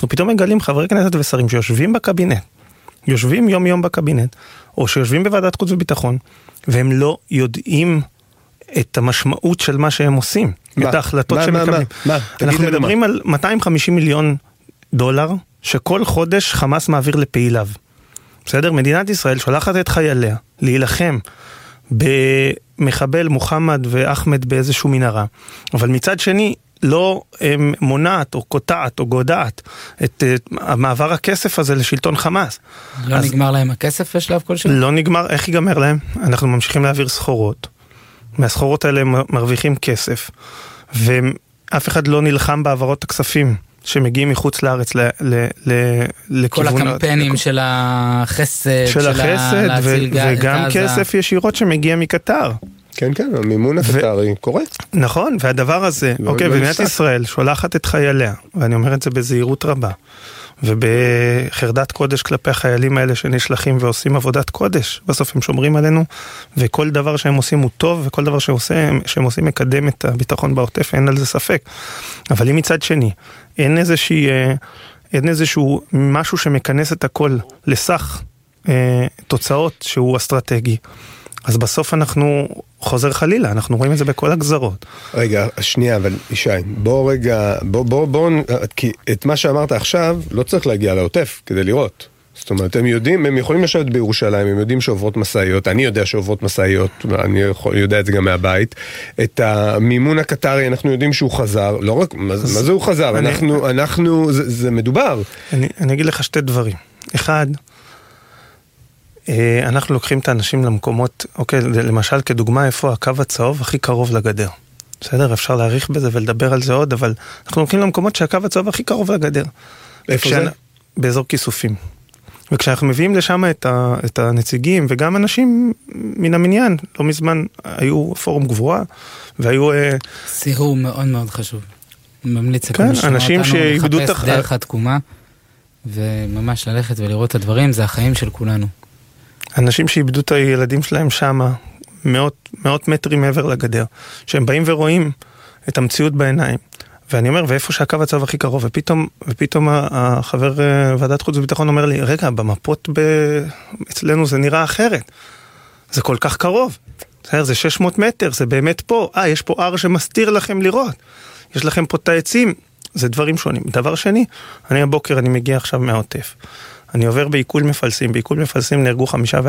אנחנו פתאום מגלים חברי כנסת ושרים שיושבים בקבינט, יושבים יום יום בקבינט, או שיושבים בוועדת חוץ וביטחון, והם לא יודעים את המשמעות של מה שהם עושים, את ההחלטות שמקבלים. אנחנו מדברים על $250 מיליון, שכל חודש חמאס מעביר לפעיליו. בסדר? מדינת ישראל שולחת את חייליה להילחם במחבל מוחמד ואחמד באיזשהו מנהרה, אבל מצד שני לא מונעת או קוטעת או גודעת את מעבר הכסף הזה לשלטון חמאס. לא נגמר להם הכסף בשלב כלשהו? לא נגמר, איך ייגמר להם? אנחנו ממשיכים להעביר סחורות, מהסחורות האלה מרוויחים כסף, ואף אחד לא נלחם בעברות הכספים שמגיעים מחוץ לארץ כל הקמפיינים של החסד, של החסד, וגם כסף ישירות שמגיע מקטר. כן, כן, המימון הקטרי קורה. נכון, והדבר הזה, אוקיי, במדינת ישראל שולחת את חייליה, ואני אומר את זה בזהירות רבה, ובחרדת קודש כלפי החיילים האלה שנשלחים ועושים עבודת קודש, בסוף הם שומרים עלינו, וכל דבר שהם עושים הוא טוב, וכל דבר שהם עושים מקדם את הביטחון בעוטף, אין על זה ספק. אבל אם מצד שני, אין איזשהו משהו שמכנס את הכל לסך תוצאות שהוא אסטרטגי, אז בסוף אנחנו חוזר חלילה, אנחנו רואים את זה בכל הגזרות. רגע, שנייה, אבל ישי, בוא רגע, כי את מה שאמרת עכשיו, לא צריך להגיע לעוטף כדי לראות. זאת אומרת, הם יודעים, הם יכולים לשבת בירושלים, הם יודעים שעוברות מסעיות, אני יודע שעוברות מסעיות, אני יודע את זה גם מהבית. את המימון הקטרי, אנחנו יודעים שהוא חזר, לא רק, מה זה הוא חזר? זה מדובר. אני אגיד לך שתי דברים. אחד, אנחנו לוקחים את האנשים למקומות, אוקיי, למשל כדוגמה איפה הקו הצהוב הכי קרוב לגדר. בסדר, אפשר להעריך בזה ולדבר על זה עוד, אבל אנחנו לוקחים למקומות שהקו הצהוב הכי קרוב לגדר. איפה זה? באזור כיסופים. וכשאנחנו מביאים לשם את הנציגים, וגם אנשים מן המניין, לא מזמן היו פורום גבוהה, והיו סיור מאוד מאוד חשוב. ממליץ כן, אנשים שאיבדו את לחפש דרך התקומה, וממש ללכת ולראות את הדברים, זה החיים של כולנו. אנשים שאיבדו את הילדים שלהם שמה, מאות מטרים מעבר לגדר, שהם באים ורואים את המציאות בעיניים. ואני אומר, ואיפה שהקו הצהוב הכי קרוב, ופתאום החבר ועדת חוץ וביטחון אומר לי, רגע, במפות אצלנו זה נראה אחרת. זה כל כך קרוב. זה 600 מטר, זה באמת פה. יש פה הר שמסתיר לכם לראות. יש לכם פה את העצים. זה דברים שונים. דבר שני, הבוקר אני מגיע עכשיו מהעוטף. אני עובר בעיכול מפלסים. בעיכול מפלסים נהרגו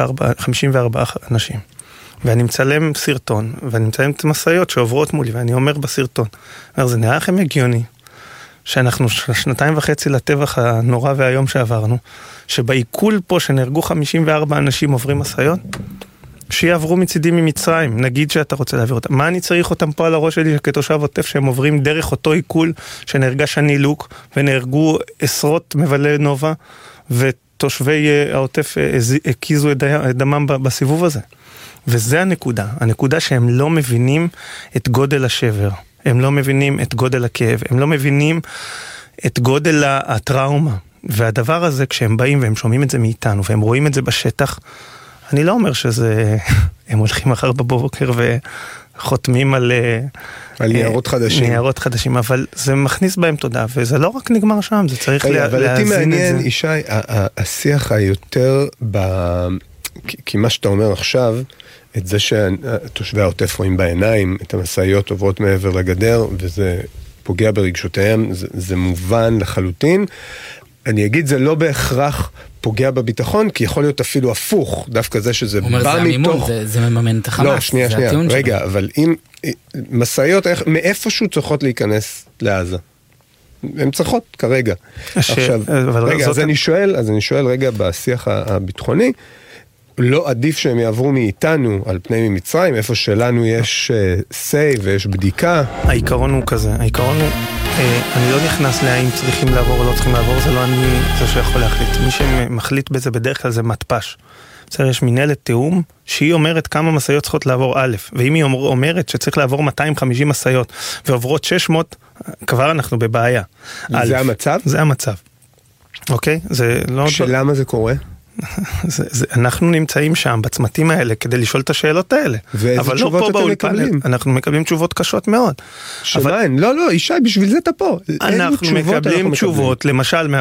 54 אנשים. ואני מצלם סרטון, ואני מצלם את המסעיות שעוברות מולי, ואני אומר בסרטון, זה נראה לכם הגיוני, שאנחנו 2.5 לטבח הנורא והיום שעברנו, שבעיכול פה שנהרגו 54 אנשים עוברים מסעיות, שיעברו מצידים ממצרים, נגיד שאתה רוצה להעביר אותם. מה אני צריך אותם פה על הראש שלי כתושב עוטף, שהם עוברים דרך אותו עיכול שנהרגה שני לוק, ונהרגו עשרות מבלי נובה, ותושבי העוטף הקיזו את דמם בסיבוב הזה. וזה הנקודה שהם לא מבינים את גודל השבר, הם לא מבינים את גודל הכאב, הם לא מבינים את גודל הטראומה, והדבר הזה כשהם באים והם שומעים את זה מאיתנו, והם רואים את זה בשטח, אני לא אומר שזה, הם הולכים מחר בבוקר וחותמים על ניירות חדשים, אבל זה מכניס בהם תודה, וזה לא רק נגמר שם, זה צריך להזין את זה. אבל אותי מעניין, ישי, השיח היותר כי מה שאתה אומר עכשיו, את זה שתושבי העוטף רואים בעיניים, את המסעיות עוברות מעבר לגדר, וזה פוגע ברגשותיהם, זה מובן לחלוטין. אני אגיד, זה לא בהכרח פוגע בביטחון, כי יכול להיות אפילו הפוך, דווקא זה שזה בא מתוך... זה המימון, זה מממן את החמאס. לא, שנייה, רגע, אבל אם מסעיות, מאיפשהו צריכות להיכנס לעזה? הן צריכות כרגע. עכשיו, רגע, אז אני שואל רגע בשיח הביטחוני, לא עדיף שהם יעברו מאיתנו על פני ממצרים, איפה שלנו יש say ויש בדיקה. העיקרון הוא כזה, אני לא נכנס להאם צריכים לעבור או לא צריכים לעבור, זה לא אני זה שיכול להחליט. מי שמחליט בזה בדרך כלל זה מטפש. בסדר, יש מנהלת תאום שהיא אומרת כמה מסעיות צריכות לעבור א', ואם היא אומרת שצריך לעבור 250 מסעיות ועוברות 600, כבר אנחנו בבעיה. זה המצב? זה המצב. אוקיי? זה לא... שלמה זה קורה? אנחנו נמצאים שם בצמתים האלה כדי לשאול את השאלות האלה. ואיזה תשובות אתם מקבלים? אנחנו מקבלים תשובות קשות מאוד. שמה אין? לא, ישי, בשביל זה אתה פה. אנחנו מקבלים תשובות, למשל